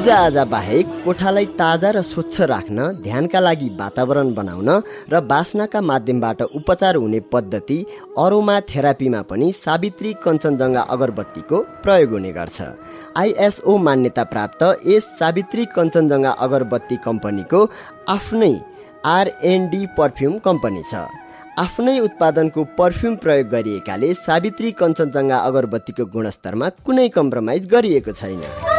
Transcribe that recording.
पूजाआजा बाहेक कोठालाई ताजा र स्वच्छ राख्न, ध्यानका लागि वातावरण बनाउन र बास्नाका माध्यमबाट उपचार हुने पद्धति अरोमा थेरापीमा पनि सावित्री कञ्चनजङ्घा अगरबत्तीको प्रयोग हुने गर्छ। आइएसओ मान्यता प्राप्त यस सावित्री कञ्चनजङ्घा अगरबत्ती कम्पनीको आफ्नै R&D पर्फ्युम कम्पनी छ। आफ्नै उत्पादनको पर्फ्युम प्रयोग गरिएकाले सावित्री कञ्चनजङ्घा अगरबत्तीको गुणस्तरमा कुनै कम्प्रोमाइज गरिएको छैन।